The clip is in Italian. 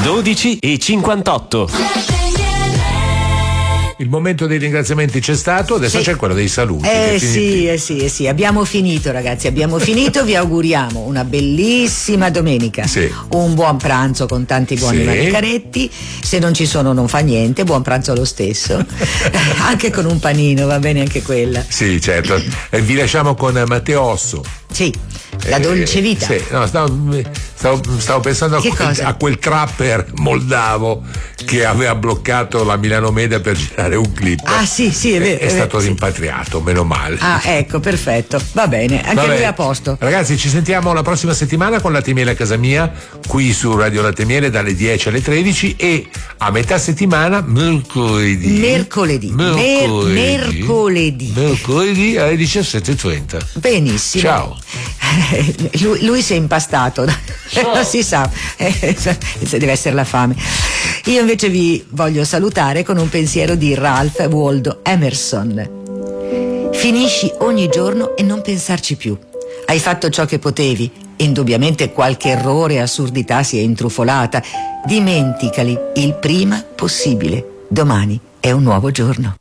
12:58. Il momento dei ringraziamenti c'è stato, adesso c'è quello dei saluti. Sì, abbiamo finito, ragazzi, abbiamo finito. Vi auguriamo una bellissima domenica, un buon pranzo con tanti buoni manicaretti. Se non ci sono non fa niente, buon pranzo lo stesso. Anche con un panino, va bene anche quella. Sì, certo. E vi lasciamo con Matteo Osso. Sì, la dolce vita. Sì, no, stavo pensando a quel trapper moldavo che aveva bloccato la Milano Media per girare un clip. Ah sì, è vero. È stato rimpatriato, meno male. Ah, ecco, perfetto. Va bene, anche lui a posto. Ragazzi, ci sentiamo la prossima settimana con Latte Miele a casa mia, qui su Radio Latte Miele dalle 10 alle 13 e a metà settimana mercoledì alle 17:30. Benissimo. Ciao. Lui si è impastato. Non si sa, deve essere la fame. Io invece vi voglio salutare con un pensiero di Ralph Waldo Emerson. Finisci ogni giorno e non pensarci più. Hai fatto ciò che potevi, indubbiamente qualche errore e assurdità si è intrufolata. Dimenticali il prima possibile. Domani è un nuovo giorno.